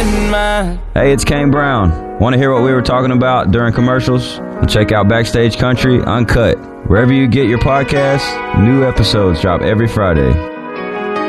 in mind. Hey, it's Kane Brown. Want to hear what we were talking about during commercials? Well, check out Backstage Country Uncut. Wherever you get your podcasts, new episodes drop every Friday.